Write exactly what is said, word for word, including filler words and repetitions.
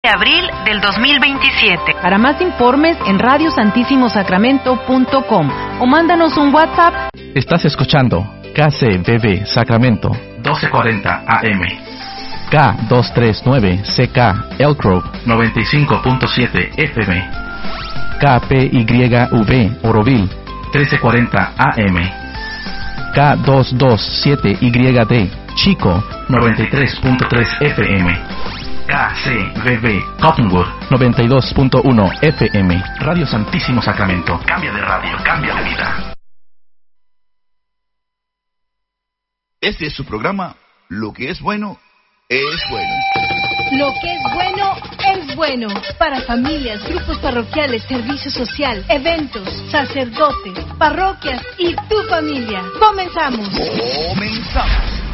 de abril del dos mil veintisiete. Para más informes en radio santísimo sacramento punto com o mándanos un WhatsApp. Estás escuchando K C B B Sacramento doce cuarenta A M, K doscientos treinta y nueve C K Elk Grove noventa y cinco punto siete F M, K P Y V Oroville trece cuarenta A M, K doscientos veintisiete Y D Chico noventa y tres punto tres F M, K C B B Cottonwood noventa y dos punto uno F M. Radio Santísimo Sacramento. Cambia de radio, cambia de vida. Este es su programa, Lo que es bueno, es bueno. Lo que es bueno, es bueno. Para familias, grupos parroquiales, servicio social, eventos, sacerdotes, parroquias y tu familia. ¡Comenzamos! ¡Comenzamos!